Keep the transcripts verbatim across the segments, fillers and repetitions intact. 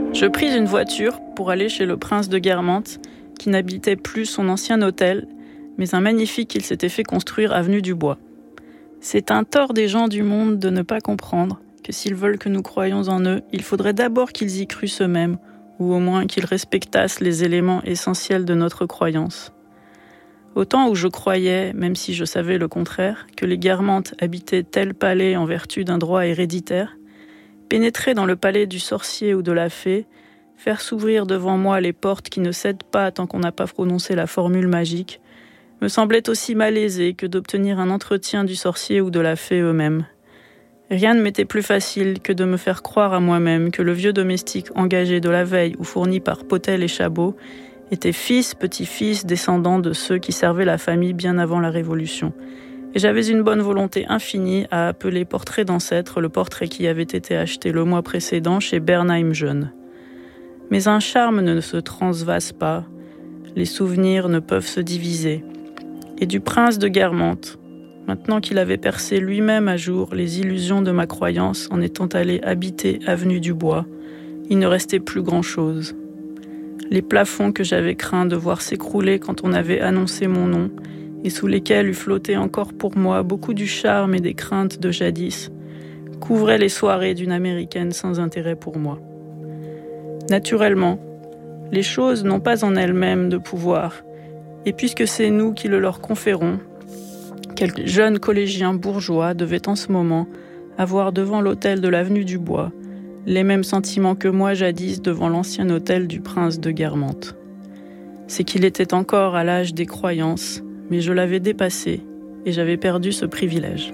Je pris une voiture pour aller chez le prince de Guermantes, qui n'habitait plus son ancien hôtel, mais un magnifique qu'il s'était fait construire avenue du Bois. C'est un tort des gens du monde de ne pas comprendre que s'ils veulent que nous croyions en eux, il faudrait d'abord qu'ils y crussent eux-mêmes, ou au moins qu'ils respectassent les éléments essentiels de notre croyance. Au temps où je croyais, même si je savais le contraire, que les Guermantes habitaient tel palais en vertu d'un droit héréditaire, pénétrer dans le palais du sorcier ou de la fée, faire s'ouvrir devant moi les portes qui ne cèdent pas tant qu'on n'a pas prononcé la formule magique, me semblait aussi malaisé que d'obtenir un entretien du sorcier ou de la fée eux-mêmes. Rien ne m'était plus facile que de me faire croire à moi-même que le vieux domestique engagé de la veille ou fourni par Potel et Chabot était fils, petit-fils, descendant de ceux qui servaient la famille bien avant la Révolution. Et j'avais une bonne volonté infinie à appeler portrait d'ancêtre le portrait qui avait été acheté le mois précédent chez Bernheim Jeune. Mais un charme ne se transvase pas, les souvenirs ne peuvent se diviser. Et du prince de Guermantes, maintenant qu'il avait percé lui-même à jour les illusions de ma croyance en étant allé habiter avenue du Bois, il ne restait plus grand-chose. Les plafonds que j'avais craint de voir s'écrouler quand on avait annoncé mon nom, et sous lesquels eût flotté encore pour moi beaucoup du charme et des craintes de jadis, couvraient les soirées d'une Américaine sans intérêt pour moi. Naturellement, les choses n'ont pas en elles-mêmes de pouvoir, et puisque c'est nous qui le leur conférons, quelques jeunes collégiens bourgeois devaient en ce moment avoir devant l'hôtel de l'avenue du Bois les mêmes sentiments que moi jadis devant l'ancien hôtel du prince de Guermantes. C'est qu'il était encore à l'âge des croyances, mais je l'avais dépassé et j'avais perdu ce privilège.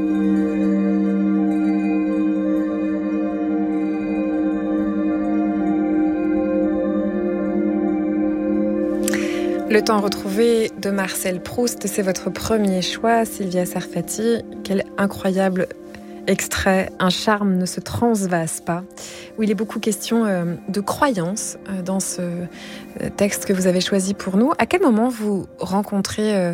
Le temps retrouvé de Marcel Proust, c'est votre premier choix, Sylvia Sarfati. Quel incroyable extrait, un charme ne se transvase pas, où il est beaucoup question euh, de croyance euh, dans ce euh, texte que vous avez choisi pour nous. À quel moment vous rencontrez euh,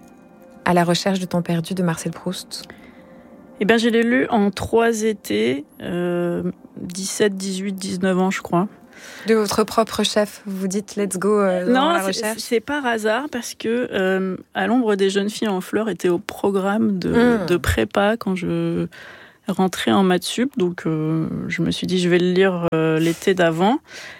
À la recherche du temps perdu de Marcel Proust ? Eh bien, je l'ai lu en trois étés, euh, dix-sept, dix-huit, dix-neuf ans, je crois. De votre propre chef, vous vous dites let's go euh, dans non, la c'est, recherche ? c'est par hasard parce que euh, À l'ombre des jeunes filles en fleurs était au programme de, mmh. de prépa quand je rentrais en maths sup, donc euh, je me suis dit je vais le lire euh, l'été d'avant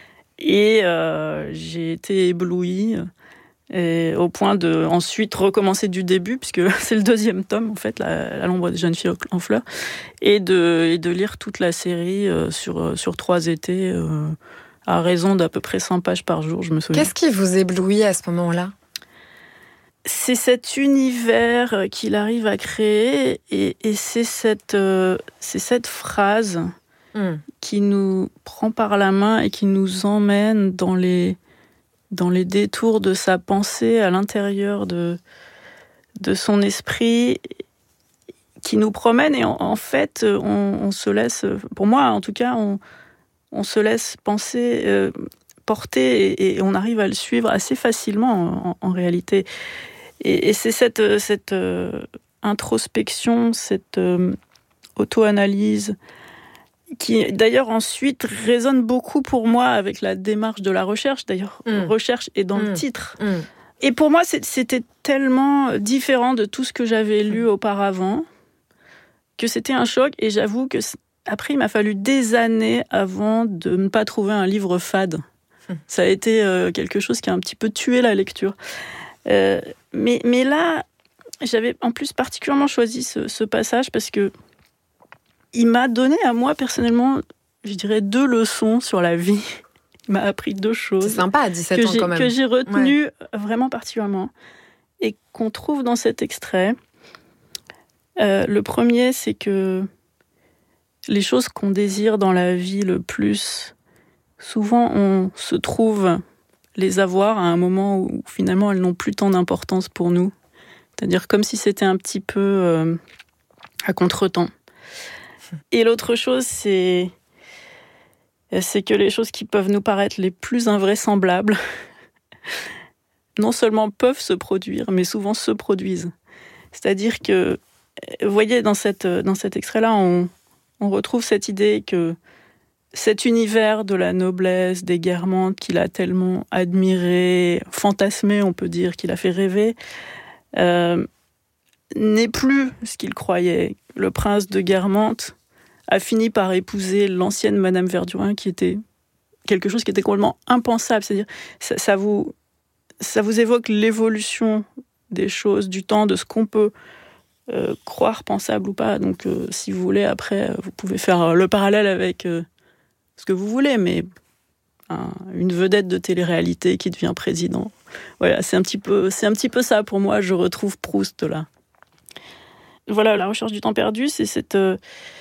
et euh, j'ai été éblouie et au point de ensuite recommencer du début puisque c'est le deuxième tome en fait, la, À l'ombre des jeunes filles en fleurs, et de, et de lire toute la série euh, sur, sur trois étés. Euh, à raison d'à peu près cent pages par jour, je me souviens. Qu'est-ce qui vous éblouit à ce moment-là ? C'est cet univers qu'il arrive à créer et, et c'est, cette, euh, c'est cette phrase mm. qui nous prend par la main et qui nous emmène dans les, dans les détours de sa pensée à l'intérieur de, de son esprit, qui nous promène et en, en fait, on, on se laisse, pour moi en tout cas, on on se laisse penser, euh, porter et, et on arrive à le suivre assez facilement en, en réalité. Et, et c'est cette, cette euh, introspection, cette euh, auto-analyse qui d'ailleurs ensuite résonne beaucoup pour moi avec la démarche de la recherche. D'ailleurs, mmh. recherche est dans mmh. le titre. Mmh. Et pour moi, c'était tellement différent de tout ce que j'avais lu auparavant que c'était un choc et j'avoue que après, il m'a fallu des années avant de ne pas trouver un livre fade. Hum. Ça a été euh, quelque chose qui a un petit peu tué la lecture. Euh, mais, mais là, j'avais en plus particulièrement choisi ce, ce passage parce que il m'a donné à moi personnellement, je dirais, deux leçons sur la vie. Il m'a appris deux choses. C'est sympa à dix-sept ans quand même. Que j'ai retenues ouais. vraiment particulièrement et qu'on trouve dans cet extrait. Euh, le premier, c'est que les choses qu'on désire dans la vie le plus, souvent on se trouve les avoir à un moment où finalement elles n'ont plus tant d'importance pour nous. C'est-à-dire comme si c'était un petit peu euh, à contre-temps. Et l'autre chose, c'est, c'est que les choses qui peuvent nous paraître les plus invraisemblables, non seulement peuvent se produire, mais souvent se produisent. C'est-à-dire que, vous voyez, dans, cette, dans cet extrait-là, on On retrouve cette idée que cet univers de la noblesse, des Guermantes qu'il a tellement admiré, fantasmé, on peut dire, qu'il a fait rêver, euh, n'est plus ce qu'il croyait. Le prince de Guermantes a fini par épouser l'ancienne Madame Verdurin, qui était quelque chose qui était complètement impensable. C'est-à-dire, ça, ça, vous, ça vous évoque l'évolution des choses, du temps, de ce qu'on peut euh, croire pensable ou pas. Donc, euh, si vous voulez, après, vous pouvez faire le parallèle avec... Euh, ce que vous voulez, mais un, une vedette de télé-réalité qui devient président. Voilà, c'est un petit peu, c'est un petit peu ça pour moi. Je retrouve Proust là. Voilà, La recherche du temps perdu, c'est cette, euh,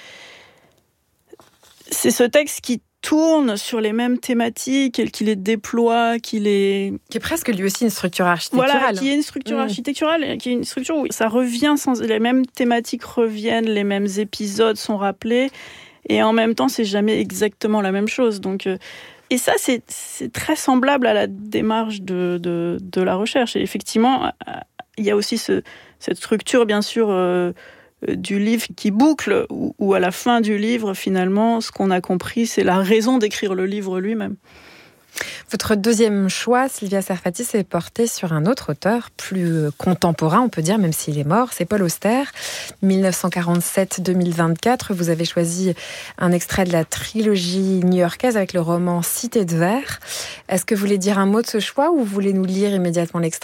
c'est ce texte qui tourne sur les mêmes thématiques, qui les déploie, qui les... Qui est presque lui aussi une structure architecturale. Voilà, qui est une structure mmh. architecturale, qui est une structure où ça revient, sans... les mêmes thématiques reviennent, les mêmes épisodes sont rappelés. Et en même temps, c'est jamais exactement la même chose. Donc, euh, et ça, c'est, c'est très semblable à la démarche de, de, de la recherche. Et effectivement, il y a aussi ce, cette structure, bien sûr, euh, du livre qui boucle, où, où à la fin du livre, finalement, ce qu'on a compris, c'est la raison d'écrire le livre lui-même. Votre deuxième choix, Sylvia Sarfati, s'est porté sur un autre auteur, plus contemporain, on peut dire, même s'il est mort, c'est Paul Auster. dix-neuf cent quarante-sept à deux mille vingt-quatre, vous avez choisi un extrait de la trilogie new-yorkaise avec le roman Cité de verre. Est-ce que vous voulez dire un mot de ce choix ou vous voulez nous lire immédiatement l'extrait ?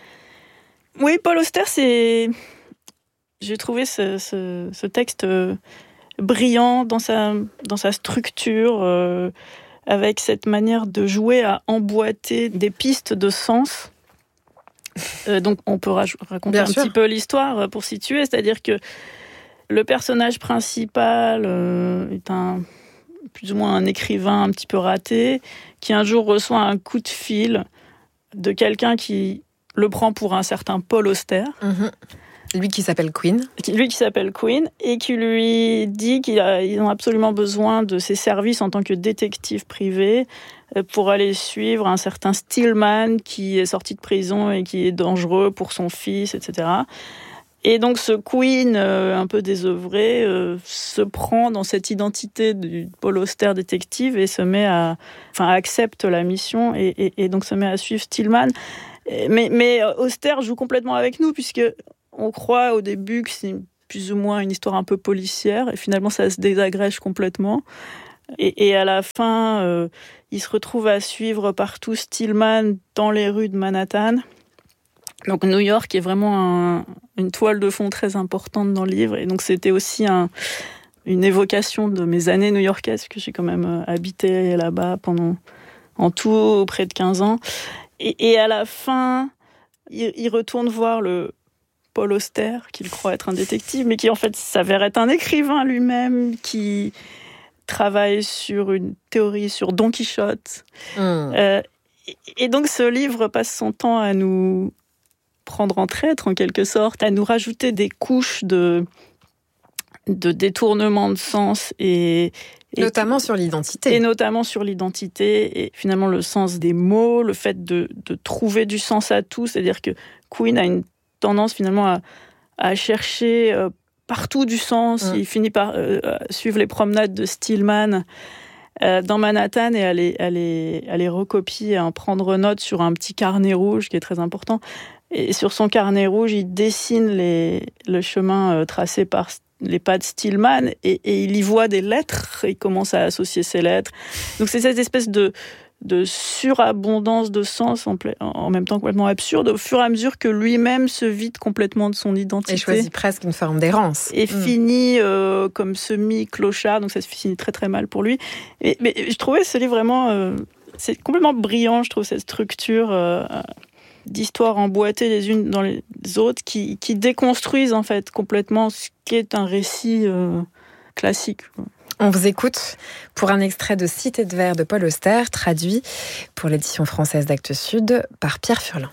Oui, Paul Auster, c'est... J'ai trouvé ce, ce, ce texte brillant dans sa, dans sa structure, euh, avec cette manière de jouer à emboîter des pistes de sens. Euh, donc, on peut raj- raconter Bien un sûr. petit peu l'histoire pour situer, c'est-à-dire que le personnage principal euh, est un, plus ou moins un écrivain un petit peu raté, qui un jour reçoit un coup de fil de quelqu'un qui le prend pour un certain Paul Auster. Mmh. Lui qui s'appelle Queen. Lui qui s'appelle Queen et qui lui dit qu'ils ont absolument besoin de ses services en tant que détective privé pour aller suivre un certain Stillman qui est sorti de prison et qui est dangereux pour son fils, et cetera. Et donc ce Queen, euh, un peu désœuvré, euh, se prend dans cette identité du Paul Auster détective et se met à, enfin, accepte la mission et, et, et donc se met à suivre Stillman. Mais, mais Auster joue complètement avec nous puisque on croit au début que c'est plus ou moins une histoire un peu policière, et finalement ça se désagrège complètement. Et, et à la fin, euh, il se retrouve à suivre partout Stillman dans les rues de Manhattan. Donc New York est vraiment un, une toile de fond très importante dans le livre, et donc c'était aussi un, une évocation de mes années new-yorkaises, parce que j'ai quand même habité là-bas pendant en tout près de quinze ans. Et, et à la fin, il, il retourne voir le Paul Auster, qu'il croit être un détective, mais qui en fait s'avère être un écrivain lui-même, qui travaille sur une théorie sur Don Quichotte. Mmh. Euh, et, et donc ce livre passe son temps à nous prendre en traître, en quelque sorte, à nous rajouter des couches de, de détournement de sens et... Et notamment sur l'identité. Et notamment sur l'identité, et finalement le sens des mots, le fait de, de trouver du sens à tout, c'est-à-dire que Queen a une tendance finalement à, à chercher euh, partout du sens. Mmh. Il finit par euh, suivre les promenades de Stillman euh, dans Manhattan et à les, à, les, à les recopier, à en prendre note sur un petit carnet rouge qui est très important. Et sur son carnet rouge, il dessine les, le chemin euh, tracé par les pas de Stillman et, et il y voit des lettres et il commence à associer ces lettres. Donc c'est cette espèce de de surabondance de sens en, pla- en même temps complètement absurde au fur et à mesure que lui-même se vide complètement de son identité. Et choisit presque une forme d'errance. Et mmh. finit euh, comme semi-clochard, donc ça se finit très très mal pour lui. Et, mais je trouvais ce livre vraiment... Euh, c'est complètement brillant, je trouve, cette structure euh, d'histoires emboîtées les unes dans les autres qui, qui déconstruisent en fait complètement ce qu'est un récit euh, classique. On vous écoute pour un extrait de Cité de verre de Paul Auster, traduit pour l'édition française d'Actes Sud par Pierre Furlan.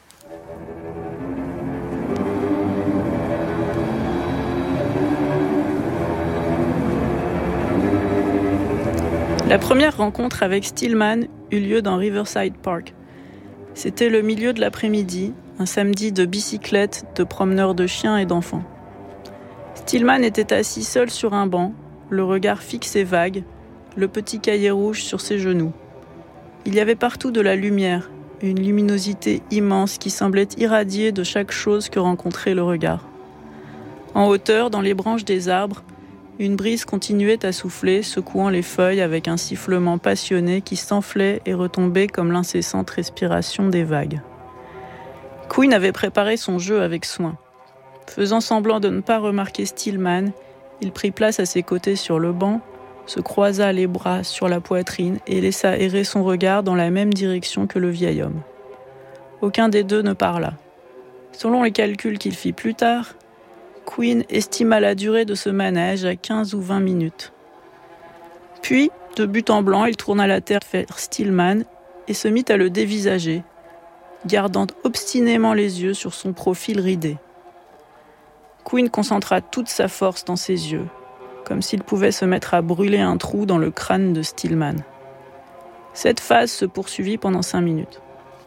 La première rencontre avec Stillman eut lieu dans Riverside Park. C'était le milieu de l'après-midi, un samedi de bicyclette, de promeneurs de chiens et d'enfants. Stillman était assis seul sur un banc, le regard fixe et vague, le petit cahier rouge sur ses genoux. Il y avait partout de la lumière, une luminosité immense qui semblait irradier de chaque chose que rencontrait le regard. En hauteur, dans les branches des arbres, une brise continuait à souffler, secouant les feuilles avec un sifflement passionné qui s'enflait et retombait comme l'incessante respiration des vagues. Quinn avait préparé son jeu avec soin. Faisant semblant de ne pas remarquer Stillman, il prit place à ses côtés sur le banc, se croisa les bras sur la poitrine et laissa errer son regard dans la même direction que le vieil homme. Aucun des deux ne parla. Selon les calculs qu'il fit plus tard, Quinn estima la durée de ce manège à quinze ou vingt minutes. Puis, de but en blanc, il tourna la tête vers Stillman et se mit à le dévisager, gardant obstinément les yeux sur son profil ridé. Quinn concentra toute sa force dans ses yeux, comme s'il pouvait se mettre à brûler un trou dans le crâne de Stillman. Cette phase se poursuivit pendant cinq minutes.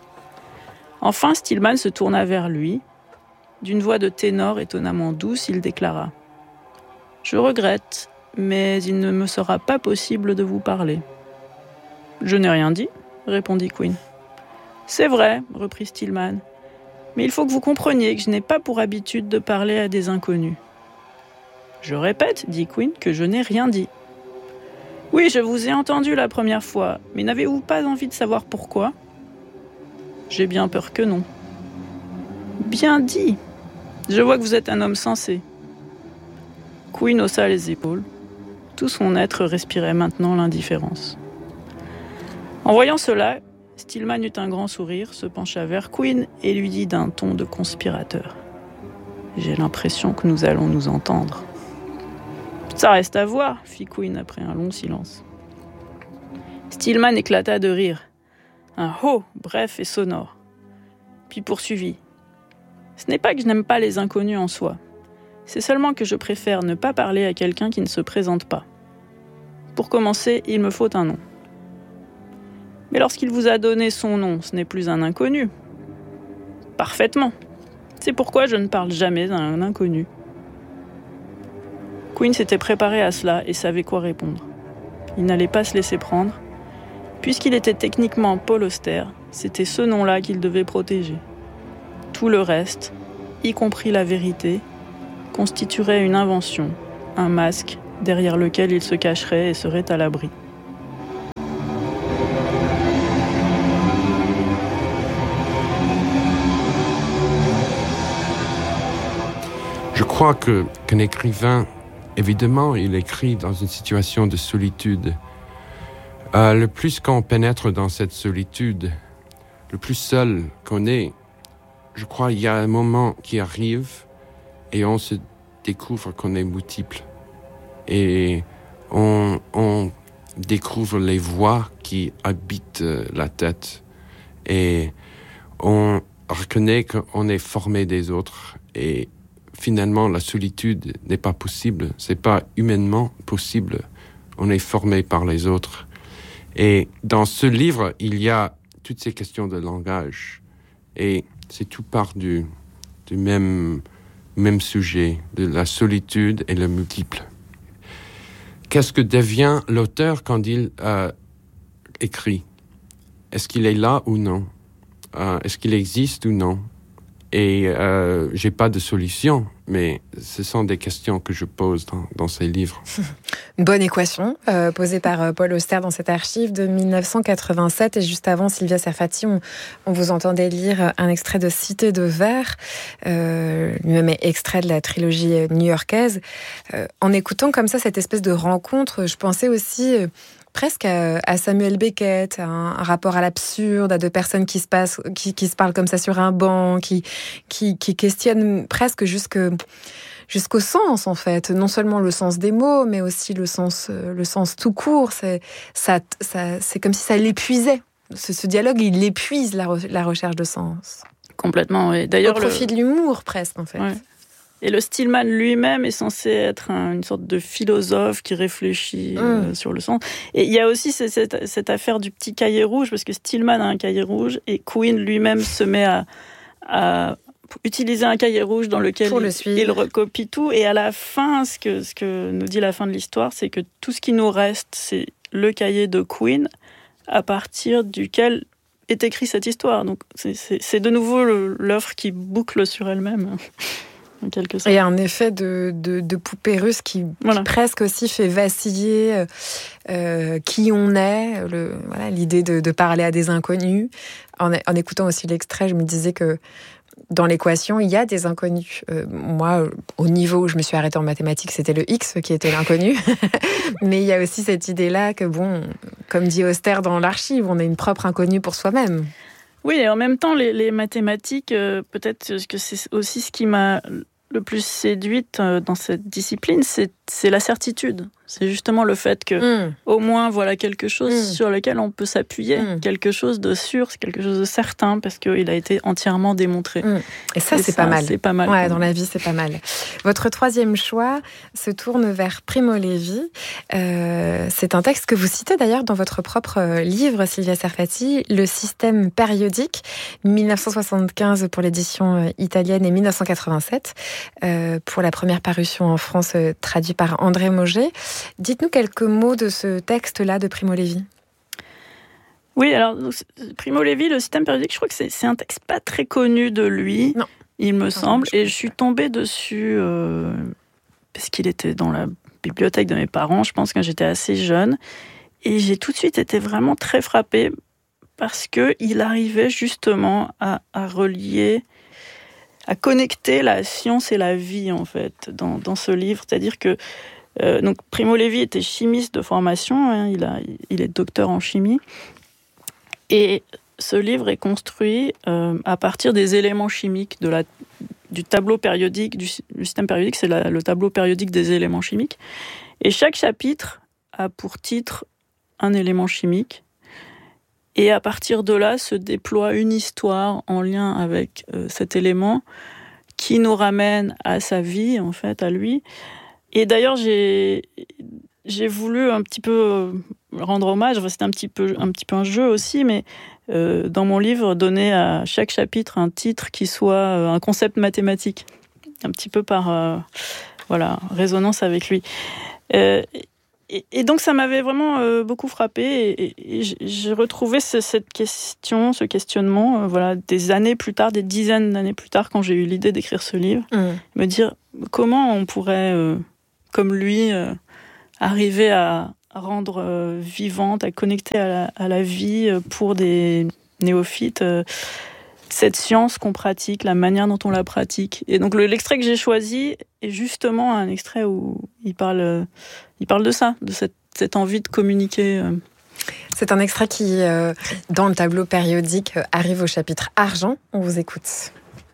Enfin, Stillman se tourna vers lui. D'une voix de ténor étonnamment douce, il déclara « Je regrette, mais il ne me sera pas possible de vous parler. »« Je n'ai rien dit, » répondit Quinn. « C'est vrai, » reprit Stillman, « mais il faut que vous compreniez que je n'ai pas pour habitude de parler à des inconnus. »« Je répète, » dit Quinn, « que je n'ai rien dit. »« Oui, je vous ai entendu la première fois, mais n'avez-vous pas envie de savoir pourquoi ?»« J'ai bien peur que non. »« Bien dit. Je vois que vous êtes un homme sensé. » Quinn haussa les épaules. Tout son être respirait maintenant l'indifférence. En voyant cela, Stillman eut un grand sourire, se pencha vers Quinn et lui dit d'un ton de conspirateur. « J'ai l'impression que nous allons nous entendre. »« Ça reste à voir, » fit Quinn après un long silence. Stillman éclata de rire. Un « ho » bref et sonore. Puis poursuivit. « Ce n'est pas que je n'aime pas les inconnus en soi. C'est seulement que je préfère ne pas parler à quelqu'un qui ne se présente pas. Pour commencer, il me faut un nom. Mais lorsqu'il vous a donné son nom, ce n'est plus un inconnu. Parfaitement. C'est pourquoi je ne parle jamais à un inconnu. » Quinn s'était préparé à cela et savait quoi répondre. Il n'allait pas se laisser prendre. Puisqu'il était techniquement Paul Auster, c'était ce nom-là qu'il devait protéger. Tout le reste, y compris la vérité, constituerait une invention, un masque derrière lequel il se cacherait et serait à l'abri. Je crois que, qu'un écrivain, évidemment, il écrit dans une situation de solitude. Euh, le plus qu'on pénètre dans cette solitude, le plus seul qu'on est, je crois qu'il y a un moment qui arrive et on se découvre qu'on est multiple. Et on, on découvre les voix qui habitent la tête. Et on reconnaît qu'on est formé des autres. Et finalement, la solitude n'est pas possible. C'est pas humainement possible. On est formé par les autres. Et dans ce livre, il y a toutes ces questions de langage. Et c'est tout part du, du même, même sujet, de la solitude et le multiple. Qu'est-ce que devient l'auteur quand il euh, écrit? Est-ce qu'il est là ou non? euh, Est-ce qu'il existe ou non? Et euh, j'ai pas de solution, mais ce sont des questions que je pose dans, dans ces livres. Une bonne équation euh, posée par euh, Paul Auster dans cette archive de dix-neuf cent quatre-vingt-sept. Et juste avant, Sylvia Serfati, on, on vous entendait lire un extrait de Cité de verre, euh, lui-même extrait de la trilogie new-yorkaise. Euh, en écoutant comme ça cette espèce de rencontre, je pensais aussi... Euh, presque à, à Samuel Beckett, à un, un rapport à l'absurde, à deux personnes qui se, passent, qui, qui se parlent comme ça sur un banc, qui, qui, qui questionnent presque jusque, jusqu'au sens, en fait. Non seulement le sens des mots, mais aussi le sens, le sens tout court. C'est, ça, ça, c'est comme si ça l'épuisait. Ce, ce dialogue, il épuise la, re, la recherche de sens. Complètement, oui. D'ailleurs, au profit le... de l'humour, presque, en fait. Ouais. Et le Stillman lui-même est censé être un, une sorte de philosophe qui réfléchit mmh. euh, sur le sens. Et il y a aussi cette, cette, cette affaire du petit cahier rouge, parce que Stillman a un cahier rouge et Quinn lui-même se met à, à utiliser un cahier rouge dans lequel il, il recopie tout. Et à la fin, ce que, ce que nous dit la fin de l'histoire, c'est que tout ce qui nous reste, c'est le cahier de Queen à partir duquel est écrite cette histoire. Donc c'est, c'est, c'est de nouveau le, l'œuvre qui boucle sur elle-même. En quelque sorte. Il y a un effet de, de, de poupée russe qui, voilà. qui presque aussi fait vaciller euh, qui on est, le, voilà, l'idée de, de parler à des inconnus. En, en écoutant aussi l'extrait, je me disais que dans l'équation, il y a des inconnus. Euh, moi, au niveau où je me suis arrêtée en mathématiques, c'était le X qui était l'inconnu. Mais il y a aussi cette idée-là que, bon, comme dit Auster dans l'archive, on a une propre inconnue pour soi-même. Oui, et en même temps, les, les mathématiques, euh, peut-être que c'est aussi ce qui m'a le plus séduite euh, dans cette discipline, c'est, c'est la certitude. C'est justement le fait que, mmh. au moins, voilà quelque chose mmh. sur lequel on peut s'appuyer, mmh. quelque chose de sûr, quelque chose de certain, parce qu'il a été entièrement démontré. Mmh. Et ça, et c'est, ça pas mal. c'est pas mal. Ouais, dans la vie, c'est pas mal. Votre troisième choix se tourne vers Primo Levi. Euh, c'est un texte que vous citez d'ailleurs dans votre propre livre, Silvia Serfati, Le système périodique, dix-neuf cent soixante-quinze pour l'édition italienne et dix-neuf cent quatre-vingt-sept euh, pour la première parution en France, euh, traduit par André Mauger. Dites-nous quelques mots de ce texte-là de Primo Levi. Oui, alors Primo Levi, le système périodique, je crois que c'est, c'est un texte pas très connu de lui, non. il me non, semble, je et je suis tombée dessus euh, parce qu'il était dans la bibliothèque de mes parents, je pense, quand j'étais assez jeune, et j'ai tout de suite été vraiment très frappée parce qu'il arrivait justement à, à relier, à connecter la science et la vie, en fait, dans, dans ce livre, c'est-à-dire que Euh, donc Primo Levi était chimiste de formation, hein, il, a, il est docteur en chimie, et ce livre est construit euh, à partir des éléments chimiques, de la, du tableau périodique, du, du système périodique, c'est la, le tableau périodique des éléments chimiques, et chaque chapitre a pour titre un élément chimique, et à partir de là se déploie une histoire en lien avec euh, cet élément qui nous ramène à sa vie, en fait, à lui. Et d'ailleurs, j'ai, j'ai voulu un petit peu rendre hommage, enfin, c'était un petit peu, un petit peu un jeu aussi, mais euh, dans mon livre, donner à chaque chapitre un titre qui soit un concept mathématique, un petit peu par euh, voilà, résonance avec lui. Euh, et, et donc, ça m'avait vraiment euh, beaucoup frappée, et, et, et j'ai retrouvé ce, cette question, ce questionnement, euh, voilà, des années plus tard, des dizaines d'années plus tard, quand j'ai eu l'idée d'écrire ce livre, mmh. me dire comment on pourrait... Euh, comme lui, euh, arriver à, à rendre euh, vivante, à connecter à la, à la vie euh, pour des néophytes, euh, cette science qu'on pratique, la manière dont on la pratique. Et donc le, l'extrait que j'ai choisi est justement un extrait où il parle, euh, il parle de ça, de cette, cette envie de communiquer. Euh. C'est un extrait qui, euh, dans le tableau périodique, euh, arrive au chapitre argent. On vous écoute.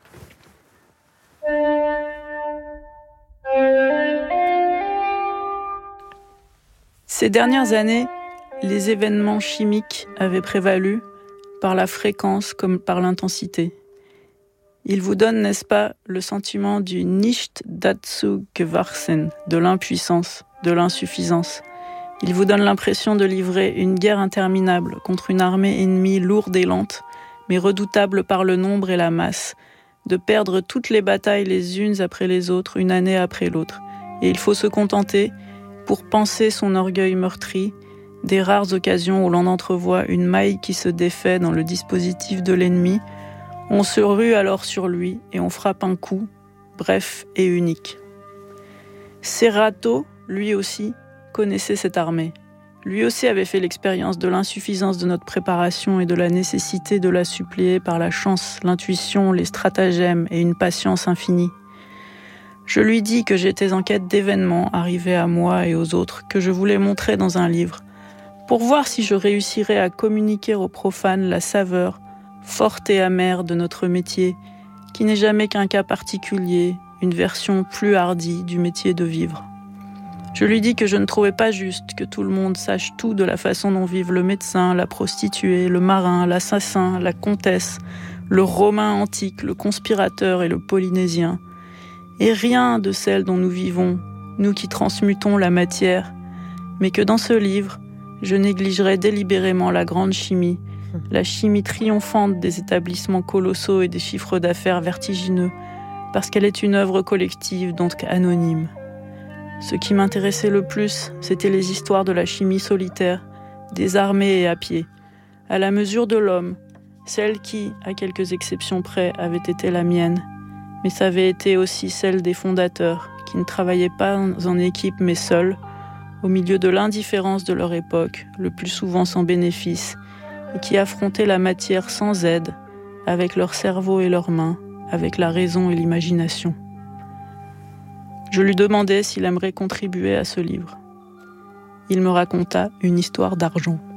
Ces dernières années, les événements chimiques avaient prévalu par la fréquence comme par l'intensité. Ils vous donnent, n'est-ce pas, le sentiment du Nicht-dazu-Gewachsen, de l'impuissance, de l'insuffisance. Ils vous donnent l'impression de livrer une guerre interminable contre une armée ennemie lourde et lente, mais redoutable par le nombre et la masse, de perdre toutes les batailles les unes après les autres, une année après l'autre. Et il faut se contenter, pour panser son orgueil meurtri, des rares occasions où l'on entrevoit une maille qui se défait dans le dispositif de l'ennemi, on se rue alors sur lui et on frappe un coup, bref et unique. Serrato, lui aussi, connaissait cette armée. Lui aussi avait fait l'expérience de l'insuffisance de notre préparation et de la nécessité de la suppléer par la chance, l'intuition, les stratagèmes et une patience infinie. Je lui dis que j'étais en quête d'événements arrivés à moi et aux autres, que je voulais montrer dans un livre, pour voir si je réussirais à communiquer aux profanes la saveur, forte et amère de notre métier, qui n'est jamais qu'un cas particulier, une version plus hardie du métier de vivre. Je lui dis que je ne trouvais pas juste que tout le monde sache tout de la façon dont vivent le médecin, la prostituée, le marin, l'assassin, la comtesse, le romain antique, le conspirateur et le polynésien, et rien de celle dont nous vivons, nous qui transmutons la matière, mais que dans ce livre, je négligerai délibérément la grande chimie, la chimie triomphante des établissements colossaux et des chiffres d'affaires vertigineux, parce qu'elle est une œuvre collective, donc anonyme. Ce qui m'intéressait le plus, c'était les histoires de la chimie solitaire, des armées et à pied, à la mesure de l'homme, celle qui, à quelques exceptions près, avait été la mienne, mais ça avait été aussi celle des fondateurs, qui ne travaillaient pas en équipe mais seuls, au milieu de l'indifférence de leur époque, le plus souvent sans bénéfice, et qui affrontaient la matière sans aide, avec leur cerveau et leurs mains, avec la raison et l'imagination. Je lui demandai s'il aimerait contribuer à ce livre. Il me raconta une histoire d'argent.